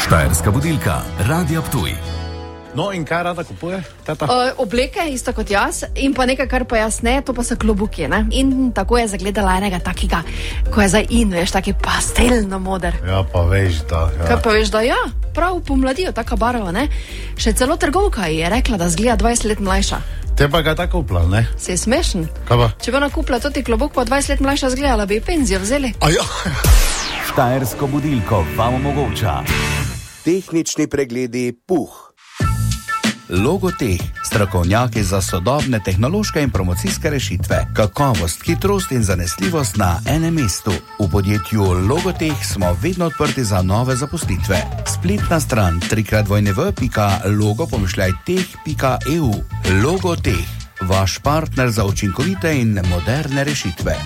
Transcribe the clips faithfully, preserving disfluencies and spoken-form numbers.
Štajerska budilka, Radio Ptuj. No, in kaj rada kupuje, teta? Uh, obleke, isto kot jaz, in pa nekaj, kar pa jaz ne, to pa so klobuki, ne? In tako je zagledala enega takega, ko je zdaj in, veš, taki pastelno moder. Ja, pa veš, da... Ja. Kaj pa veš, da ja, prav pomladijo, taka barva, ne? Še celo trgovka je rekla, da zgleda dvajset let mlajša. Te pa ga tako kupila, ne? Se je smešen. Kaj pa? Če bi ona kupila toti klobuk, pa dvajset let mlajša zgledala, bi penzijo vzeli. A ja. Štajersko budilko vam omogoča tehnični pregledi Puh. Logoteh, strokovnjaki za sodobne tehnološke in promocijske rešitve, kakovost, hitrost in zanesljivost na enem mestu. V podjetju Logoteh smo vedno odprti za nove zaposlitve. Spletna stran trikrat v pika logo pomišljaj teh pika e u. Logoteh, vaš partner za učinkovite in moderne rešitve.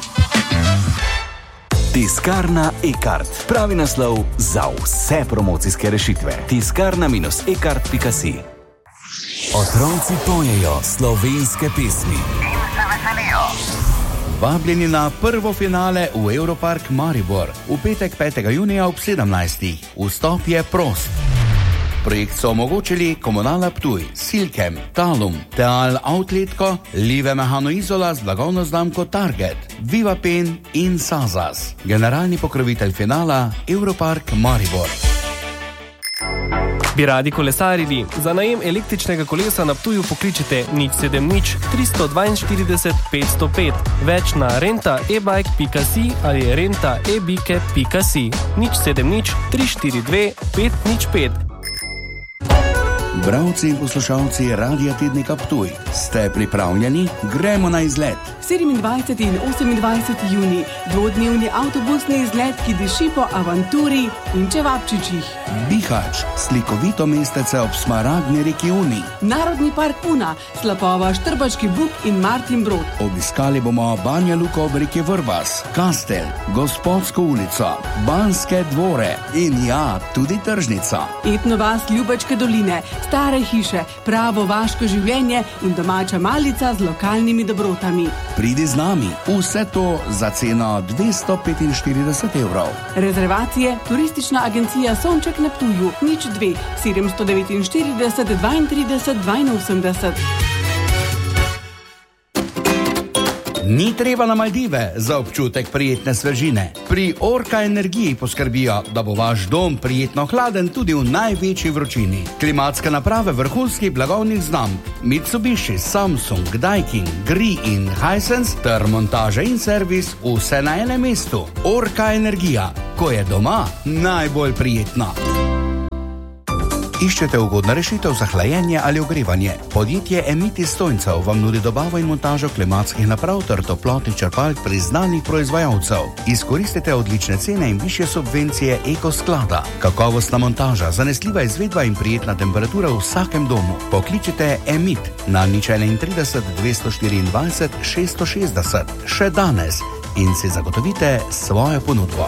Tiskarna e-kart. Pravi naslov za vse promocijske rešitve. tiskarna e kart pika si. Otroci pojejo slovenske pesmi In se veselijo. Vabljeni na prvo finale v Europark Maribor v petek petega junija ob sedemnajstih. Vstop je prost. Projekt so omogočili Komunala Ptuj, Silkem, Talum, Teal Outletko, Live Mehano Izola z blagovno znamko Target, Viva Pen in Sazas. Generalni pokrovitelj finala Europark Maribor. Bi radi kolesarili? Za najem električnega kolesa na Ptuju pokličite nič sedem nič tristo dvainštirideset petsto pet. Več na renta e bike pika si ali renta e bike pika si. nič sedem nič tri štiri dve pet nič pet. Bralci in poslušalci Radia Tednika Ptuj, ste pripravljeni? Gremo na izlet. sedemindvajseti in osemindvajseti junij, dvodnevni avtobusni izlet, ki diši po avanturi in čevapčičih. Bihač, slikovito mestece ob smaragdni reki Uni. Narodni park Puna, Slapova, Štrbački Buk in Martin Brod. Obiskali bomo Banja Luko ob reki Vrbas, Kastel, Gospodsko ulico, Banske dvore in ja, tudi tržnica. Etno vas Ljubačke doline, stare hiše, pravo vaško življenje in domača malica z lokalnimi dobrotami. Pridi z nami, vse to za ceno dvesto petinštirideset evrov. Rezervacije, turistična agencija Sonček na Ptuju, nič dve, sedemsto devetinštirideset dvaintrideset dvainosemdeset. Ni treba na Maldive za občutek prijetne svežine. Pri Orka Energiji poskrbijo, da bo vaš dom prijetno hladen tudi v največji vročini. Klimatske naprave vrhunskih blagovnih znamk Mitsubishi, Samsung, Daikin, Gree in Hisense ter montaža in servis vse na enem mestu. Orka Energija, ko je doma, najbolj prijetna. Iščete ugodno rešitev za hlajenje ali ogrevanje? Podjetje Emit iz Stojncev vam nudi dobavo in montažo klimatskih naprav ter toplotnih črpalk priznanih proizvajalcev. Izkoristite odlične cene in višje subvencije Eko sklada. Kakovostna montaža, zanesljiva izvedba in prijetna temperatura v vsakem domu. Pokličite Emit na nič trideset dvesto štiriindvajset šeststo šestdeset še danes in si zagotovite svojo ponudbo.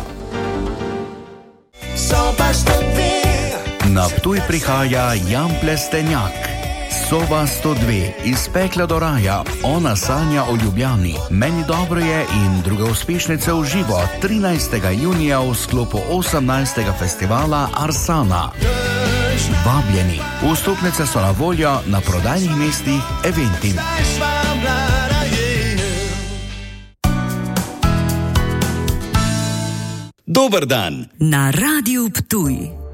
Na Ptuj prihaja Jan Plestenjak. Soba sto dve, iz pekla do raja, ona sanja o Ljubljani. Meni dobro je in druge uspešnice v živo trinajstega junija v sklopu osemnajstega festivala Arsana. Vabljeni. Vstopnice so na voljo na prodajnih mestih Eventim. Dober dan. Na Radiu Ptuj.